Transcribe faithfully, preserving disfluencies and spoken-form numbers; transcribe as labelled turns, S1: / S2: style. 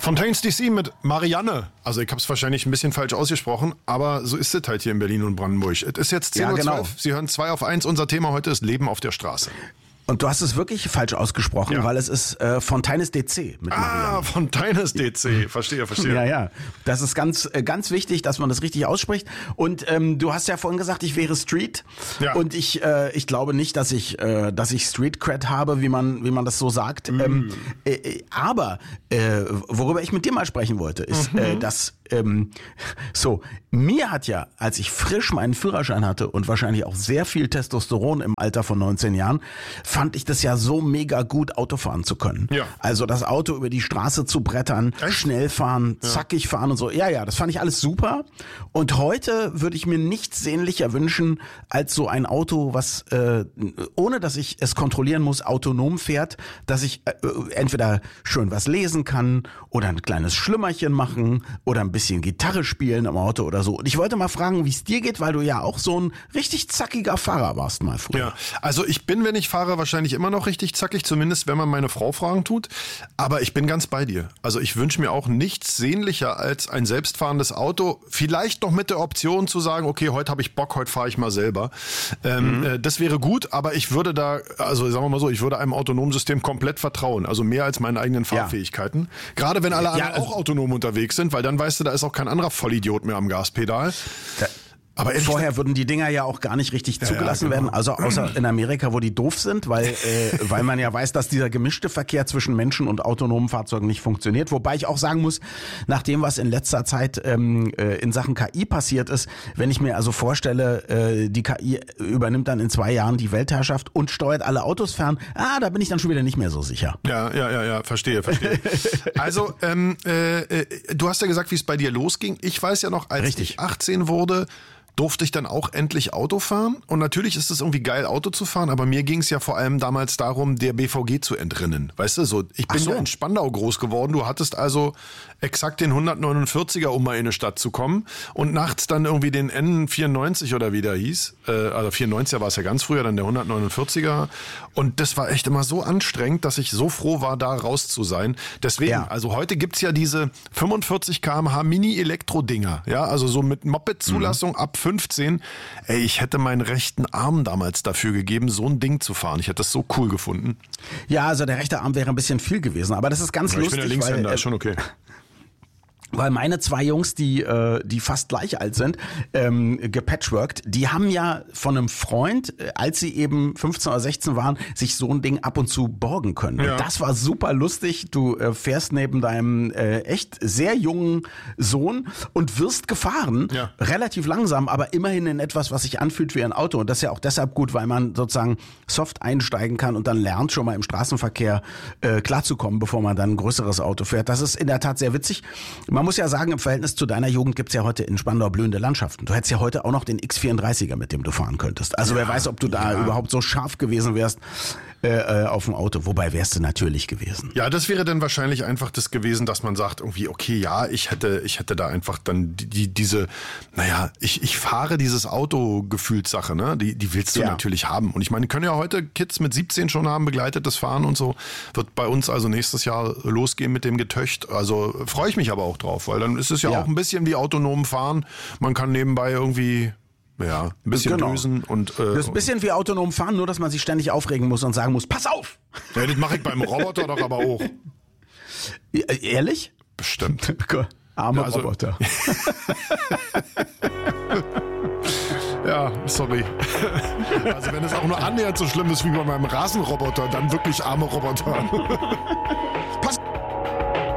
S1: Fontaines D C mit Marianne. Also ich habe es wahrscheinlich ein bisschen falsch ausgesprochen, aber so ist es halt hier in Berlin und Brandenburg. Es ist jetzt zehn Uhr zwölf, ja, genau. Sie hören zwei auf eins. Unser Thema heute ist Leben auf der Straße.
S2: Und du hast es wirklich falsch ausgesprochen, ja. weil es ist äh, Fontaines D C. Mit
S1: ah, Fontaines D C. Verstehe, verstehe.
S2: Ja, ja. Das ist ganz, äh, ganz wichtig, dass man das richtig ausspricht. Und ähm, du hast ja vorhin gesagt, ich wäre Street. Ja. Und ich, äh, ich glaube nicht, dass ich, äh, dass ich Street Cred habe, wie man, wie man das so sagt. Mm. Ähm, äh, aber äh, worüber ich mit dir mal sprechen wollte, ist, mhm. äh, dass ähm, so mir hat ja, als ich frisch meinen Führerschein hatte und wahrscheinlich auch sehr viel Testosteron im Alter von neunzehn Jahren, fand ich das ja so mega gut, Auto fahren zu können. Ja. Also das Auto über die Straße zu brettern, Echt? schnell fahren, ja. zackig fahren und so. Ja, ja, das fand ich alles super. Und heute würde ich mir nichts sehnlicher wünschen, als so ein Auto, was, äh, ohne dass ich es kontrollieren muss, autonom fährt, dass ich äh, entweder schön was lesen kann oder ein kleines Schlümmerchen machen oder ein bisschen Gitarre spielen im Auto oder so. Und ich wollte mal fragen, wie es dir geht, weil du ja auch so ein richtig zackiger Fahrer warst mal früher.
S1: Ja, also ich bin, wenn ich fahre, wahrscheinlich immer noch richtig zackig, zumindest wenn man meine Frau fragen tut. Aber ich bin ganz bei dir. Also ich wünsche mir auch nichts sehnlicher als ein selbstfahrendes Auto. Vielleicht noch mit der Option zu sagen, okay, heute habe ich Bock, heute fahre ich mal selber. Ähm, mhm. äh, das wäre gut, aber ich würde da, also sagen wir mal so, ich würde einem autonomen System komplett vertrauen. Also mehr als meinen eigenen Fahrfähigkeiten. Ja. Gerade wenn alle ja, anderen also auch autonom unterwegs sind, weil dann weißt du, da ist auch kein anderer Vollidiot mehr am Gaspedal.
S2: Da Aber vorher würden die Dinger ja auch gar nicht richtig ja, zugelassen ja, genau. werden, also außer in Amerika, wo die doof sind, weil äh, weil man ja weiß, dass dieser gemischte Verkehr zwischen Menschen und autonomen Fahrzeugen nicht funktioniert. Wobei ich auch sagen muss, nach dem, was in letzter Zeit ähm, äh, in Sachen K I passiert ist, wenn ich mir also vorstelle, äh, die K I übernimmt dann in zwei Jahren die Weltherrschaft und steuert alle Autos fern, ah, da bin ich dann schon wieder nicht mehr so sicher.
S1: Ja, ja, ja, ja, verstehe, verstehe. Also, ähm, äh, du hast ja gesagt, wie es bei dir losging. Ich weiß ja noch, als Richtig. ich achtzehn wurde, durfte ich dann auch endlich Auto fahren. Und natürlich ist es irgendwie geil, Auto zu fahren, aber mir ging es ja vor allem damals darum, der B V G zu entrinnen. Weißt du, so ich bin so. ja in Spandau groß geworden. Du hattest also exakt den hundertneunundvierziger, um mal in eine Stadt zu kommen. Und nachts dann irgendwie den N vierundneunzig oder wie der hieß. Äh, also vierundneunziger war es ja ganz früher, dann der hundertneunundvierziger. Und das war echt immer so anstrengend, dass ich so froh war, da raus zu sein. Deswegen, ja. also heute gibt's ja diese fünfundvierzig Kilometer pro Stunde Mini-Elektro-Dinger. Ja, also so mit Moped-Zulassung mhm. ab fünfzehn. Ey, ich hätte meinen rechten Arm damals dafür gegeben, so ein Ding zu fahren. Ich hätte das so cool gefunden.
S2: Ja, also der rechte Arm wäre ein bisschen viel gewesen, aber das ist ganz
S1: ja,
S2: lustig.
S1: Ich bin der Linkshänder,
S2: weil,
S1: ist schon okay.
S2: Weil meine zwei Jungs, die äh, die fast gleich alt sind, ähm, gepatchworked, die haben ja von einem Freund, äh, als sie eben fünfzehn oder sechzehn waren, sich so ein Ding ab und zu borgen können. Ja. Und das war super lustig. Du äh, fährst neben deinem äh, echt sehr jungen Sohn und wirst gefahren, ja. relativ langsam, aber immerhin in etwas, was sich anfühlt wie ein Auto. Und das ist ja auch deshalb gut, weil man sozusagen soft einsteigen kann und dann lernt, schon mal im Straßenverkehr äh, klarzukommen, bevor man dann ein größeres Auto fährt. Das ist in der Tat sehr witzig. Man muss ja sagen, im Verhältnis zu deiner Jugend gibt's ja heute in Spandau blühende Landschaften. Du hättest ja heute auch noch den X vierunddreißiger, mit dem du fahren könntest. Also ja, wer weiß, ob du da ja. überhaupt so scharf gewesen wärst äh, auf dem Auto. Wobei wärst du natürlich gewesen.
S1: Ja, das wäre dann wahrscheinlich einfach das gewesen, dass man sagt irgendwie, okay, ja, ich hätte ich hätte da einfach dann die, die diese, naja, ich ich fahre dieses Auto-Gefühlssache, ne? Die, die willst du ja. natürlich haben. Und ich meine, können ja heute Kids mit siebzehn schon haben begleitetes Fahren und so. Wird bei uns also nächstes Jahr losgehen mit dem Getöcht. Also freue ich mich aber auch drauf, weil dann ist es ja, ja. auch ein bisschen wie autonom fahren. Man kann nebenbei irgendwie ja, ein bisschen genau. düsen und äh,
S2: das ist ein bisschen wie autonom fahren, nur dass man sich ständig aufregen muss und sagen muss, pass auf!
S1: Ja, das mache ich beim Roboter doch aber auch.
S2: Ehrlich?
S1: Bestimmt.
S2: Armer ja, also, Roboter.
S1: Ja, sorry. Also wenn es auch nur annähernd so schlimm ist wie bei meinem Rasenroboter, dann wirklich arme Roboter. Pass